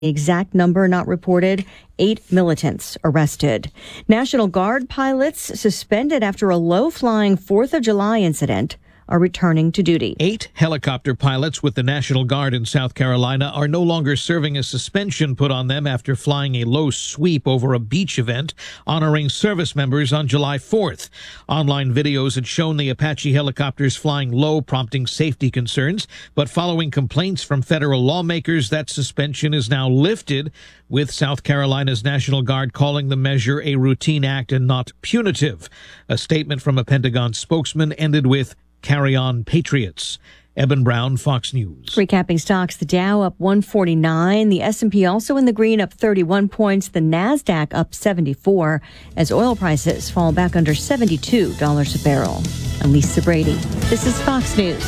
Exact number not reported. 8 militants arrested. National Guard pilots suspended after a low-flying 4th of July incident are returning to duty. 8 helicopter pilots with the National Guard in South Carolina are no longer serving a suspension put on them after flying a low sweep over a beach event honoring service members on July 4th. Online videos had shown the Apache helicopters flying low, prompting safety concerns, but following complaints from federal lawmakers, that suspension is now lifted, with South Carolina's National Guard calling the measure a routine act and not punitive. A statement from a Pentagon spokesman ended with, "Carry on, Patriots." Eben Brown, Fox News. Recapping stocks, the Dow up 149, the S&P also in the green up 31 points, the NASDAQ up 74 as oil prices fall back under $72 a barrel. I'm Lisa Brady. This is Fox News.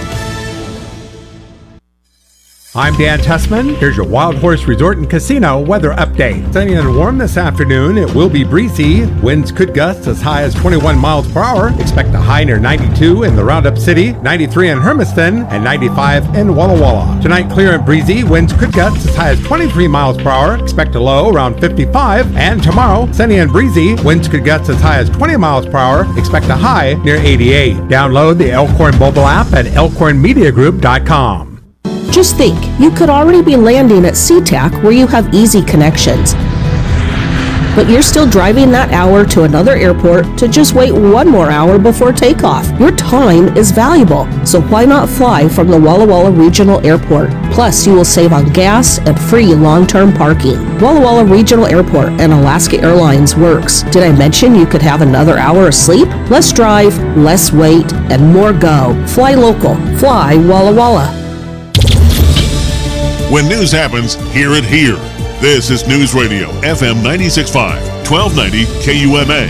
I'm Dan Tessman. Here's your Wild Horse Resort and Casino weather update. Sunny and warm this afternoon. It will be breezy. Winds could gust as high as 21 miles per hour. Expect a high near 92 in the Roundup City, 93 in Hermiston, and 95 in Walla Walla. Tonight, clear and breezy. Winds could gust as high as 23 miles per hour. Expect a low around 55. And tomorrow, sunny and breezy. Winds could gust as high as 20 miles per hour. Expect a high near 88. Download the Elkhorn mobile app at elkhornmediagroup.com. Just think, you could already be landing at SeaTac where you have easy connections. But you're still driving that hour to another airport to just wait one more hour before takeoff. Your time is valuable, so why not fly from the Walla Walla Regional Airport? Plus, you will save on gas and free long-term parking. Walla Walla Regional Airport and Alaska Airlines works. Did I mention you could have another hour of sleep? Less drive, less wait, and more go. Fly local. Fly Walla Walla. When news happens, hear it here. This is News Radio, FM 96.5, 1290 KUMA.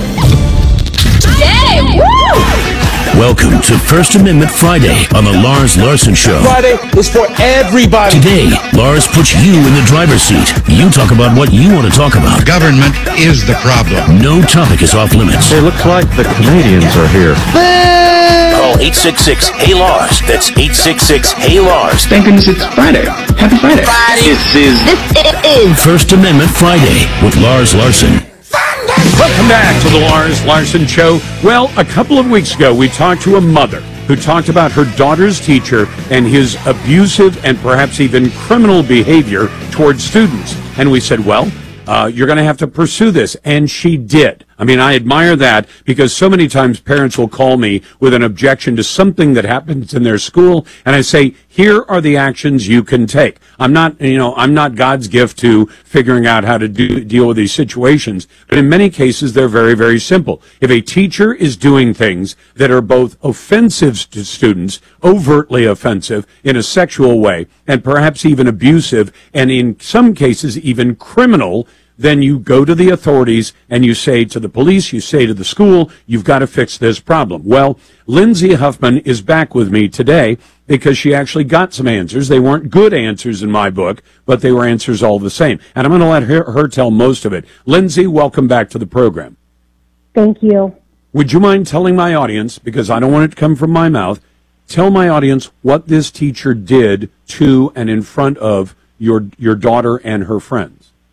Today, woo! Welcome to First Amendment Friday on the Lars Larson Show. Friday is for everybody. Today, Lars puts you in the driver's seat. You talk about what you want to talk about. Government is the problem. No topic is off limits. It looks like the Canadians are here. Call 866-HEY-LARS. That's 866-HEY-LARS. Thank goodness it's Friday. Happy Friday. This is First Amendment Friday with Lars Larson. Welcome back to the Lars Larson Show. Well, a couple of weeks ago, we talked to a mother who talked about her daughter's teacher and his abusive and perhaps even criminal behavior towards students. And we said, well, you're going to have to pursue this. And she did. I mean, I admire that because so many times parents will call me with an objection to something that happens in their school. And I say, here are the actions you can take. I'm not God's gift to figuring out how to deal with these situations. But in many cases, they're very, very simple. If a teacher is doing things that are both offensive to students, overtly offensive in a sexual way, and perhaps even abusive, and in some cases even criminal, then you go to the authorities and you say to the police, you say to the school, you've got to fix this problem. Well, Lindsay Huffman is back with me today because she actually got some answers. They weren't good answers in my book, but they were answers all the same. And I'm going to let her tell most of it. Lindsay, welcome back to the program. Thank you. Would you mind telling my audience, because I don't want it to come from my mouth, tell my audience what this teacher did to and in front of your daughter and her friends?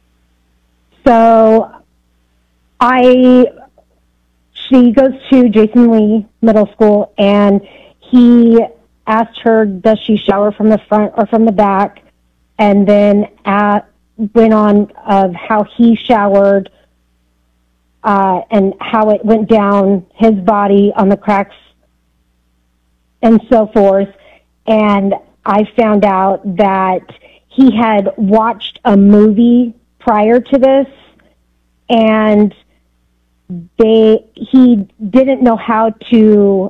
So she goes to Jason Lee Middle School, and he asked her, does she shower from the front or from the back? And then went on of how he showered and how it went down his body on the cracks and so forth. And I found out that he had watched a movie prior to this, and he didn't know how to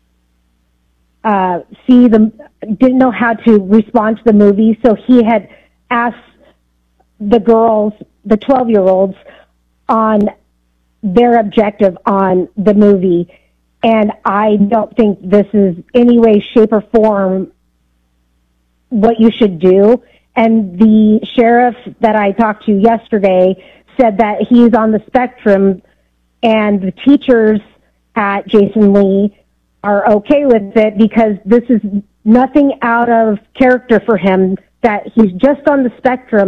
didn't know how to respond to the movie, so he had asked the girls, the 12-year-olds, on their objective on the movie, and I don't think this is any way, shape, or form what you should do. And the sheriff that I talked to yesterday said that he's on the spectrum, and the teachers at Jason Lee are okay with it because this is nothing out of character for him. that he's just on the spectrum